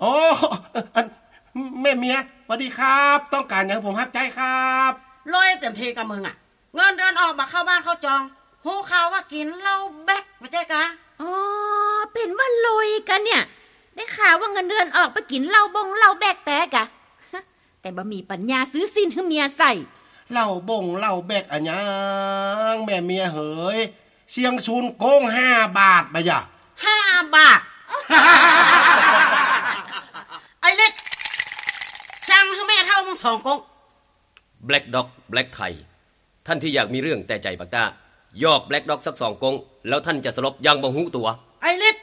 อ๋อแม่เมียสวัสดีครับต้องการอย่างผมฮับใจครับลอยเต็มทีกับมึงอ่ะเงินเดือนออกมาเข้าบ้านเข้าจองหูข่าวว่ากินเหล้าแบกไม่ใช่กะอ๋อเป็นว่าลอยกันเนี่ยได้ข่าวว่าเงินเดือนออกไปกินเหล้าบงเหล้าแบกแต่กะแต่บ่มีปัญญาซื้อสิ้นให้เมียใส่เหล้าบงเหล้าแบกอะหยังแม่เมียเหยเสียงชูนโกง5 บาทไปจ้ะ 5 บาท ไอ้เล็กสั่งให้แม่เท่ามึง2 กง Black Dog Black Thai ท่านที่อยากมีเรื่องแต่ใจบักด้ายอก Black Dog สัก2 กงแล้วท่านจะสลบยังบ่ฮู้ตัวไอ้เล็ก